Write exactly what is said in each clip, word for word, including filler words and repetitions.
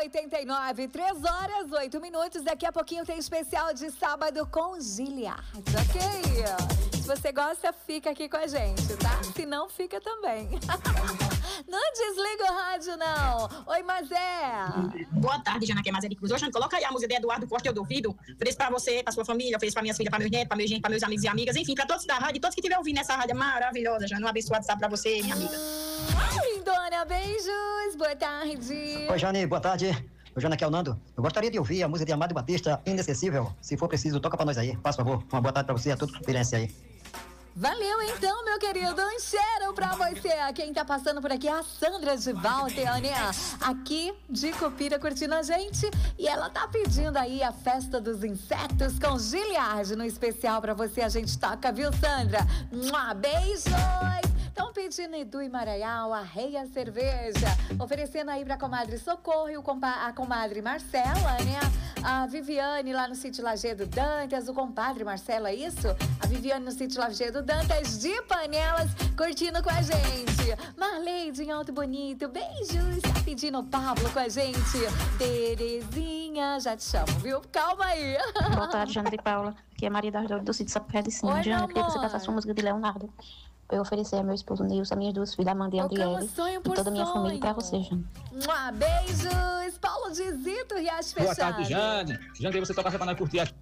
oitenta e nove, três horas, oito minutos. Daqui a pouquinho tem especial de sábado com Giliard, ok? Se você gosta, fica aqui com a gente, tá? Se não, fica também. Não desliga o rádio, não. Oi, Mazé. Boa tarde, Jana, que é Mazé de Cruz. Ô, Jana, coloca aí a música de Eduardo Costa, eu duvido. Ofereço pra você, pra sua família, ofereço pra minhas filhas, pra meus netos, pra meus gente, pra meus amigos e amigas, enfim, pra todos da rádio, todos que estiverem ouvindo essa rádio maravilhosa, Jana. Um abençoado sábado pra você, minha amiga. Ai, lindona, beijos. Boa tarde. Oi, Jane, boa tarde. O Jana, aqui é o Nando. Eu gostaria de ouvir a música de Amado Batista, Inesquecível. Se for preciso, toca pra nós aí. Faz favor. Uma boa tarde pra você e a todos que experiência aí. Valeu então, meu querido, um cheiro pra você. Quem tá passando por aqui é a Sandra de Valteânia, aqui de Cupira, curtindo a gente. E ela tá pedindo aí a Festa dos Insetos com Giliard no especial pra você. A gente toca, viu, Sandra? Mua, beijos! Estão pedindo Edu e Maraial, a Reia Cerveja. Oferecendo aí pra comadre Socorro e o compa- a comadre Marcela, né? A Viviane lá no sítio Lagedo Dantas, o compadre Marcelo, é isso? A Viviane no sítio Lagedo Dantas de Panelas, curtindo com a gente. Marleide em Alto Bonito, beijos. Tá pedindo o Pablo com a gente. Terezinha, já te chamo, viu? Calma aí. Boa tarde, Jana de Paula. Aqui é Maria das Dores do sítio Sapé de Cima. Oi, Jana, meu queria que você amor. passasse uma música de Leonardo. Eu oferecer a meu esposo Nilson, a minhas duas filhas, Amanda e Andriele, e sonho por toda a minha sonho. família pra você, Jana. Mua, beijos. Paulo de Zito, Riacho Fechado. Boa tarde, Jane. Jane, você toca pra nós curtir a...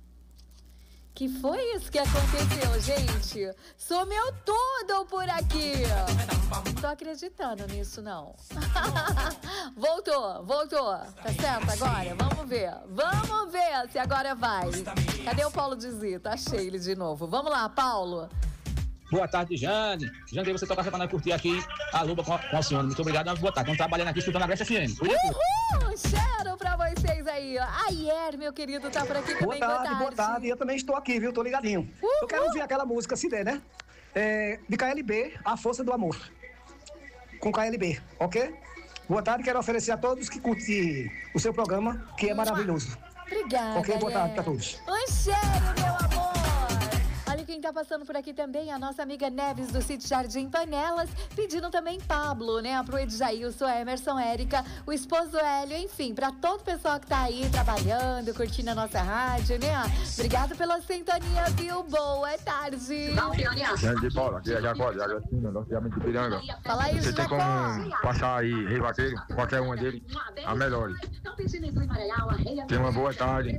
Que foi isso que aconteceu, gente? Sumiu tudo por aqui. Não tô acreditando nisso, não. Voltou, voltou. Tá certo agora? Vamos ver. Vamos ver se agora vai. Cadê o Paulo de Zito? Achei ele de novo. Vamos lá, Paulo. Boa tarde, Jane. Jane, você toca pra nós curtir aqui a Luba com a, com a Alcione. Muito obrigado, uma boa tarde. Estamos trabalhando aqui, escutando a Grécia F M. Uhul! Cheiro pra vocês aí. Ayer, meu querido, tá por aqui também. Boa tarde, boa tarde. Eu também estou aqui, viu? Tô ligadinho. Uhul. Eu quero ouvir aquela música, se der, né? É, de K L B, A Força do Amor. Com K L B, ok? Boa tarde, quero oferecer a todos que curtem o seu programa, que é maravilhoso. Obrigada. Ok, boa tarde Ayer. pra todos. Um cheiro, meu amor. Olha quem tá passando por aqui também, a nossa amiga Neves do Sítio Jardim Panelas, pedindo também Pablo, né, pro Edjailson, Emerson, Érica, o esposo Hélio, enfim, pra todo o pessoal que tá aí trabalhando, curtindo a nossa rádio, né? Obrigado pela sintonia, viu? Boa tarde. Jane de Paula, aqui é Jacó, Jagotinho, loteamento de Piranga. Fala aí, Você tem Jacó. como passar aí, Rei Vaqueiro, qualquer uma dele, a melhor. Tenha uma boa tarde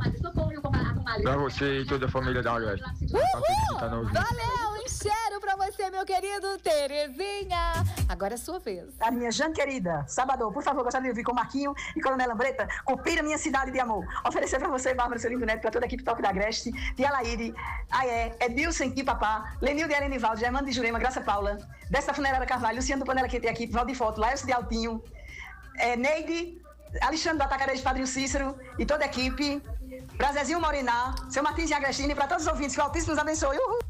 pra você e toda a família da Agreste. Uhul! Valeu, um cheiro pra você, meu querido Terezinha. Agora é sua vez. A minha Jane querida, sábado, por favor, gostaria de ouvir com Marquinho e Coronel Lambreta, Cupira, minha cidade de amor. Oferecer pra você, Bárbara, seu lindo neto, pra toda a equipe Toque da Agreste, Tia Laíde, Aé, Edilson e Papá, Lenil de Arenivaldo, Germano de Jurema, Graça Paula, Desta Funerária Carvalho, Luciano do Panela que tem aqui, Valdir Foto, Laércio de Altinho, é, Neide, Alexandre do Atacarejo, Padrinho Cícero e toda a equipe, pra Zezinho Moriná, seu Martins de Agrestini e pra todos os ouvintes, que o Altíssimo nos abençoe. Uhul!